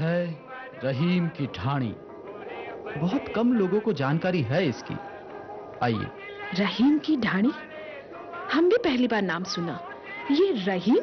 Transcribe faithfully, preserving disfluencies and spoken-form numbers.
है रहीम की ढाणी। बहुत कम लोगों को जानकारी है इसकी। आइए। रहीम की ढाणी? हम भी पहली बार नाम सुना। ये रहीम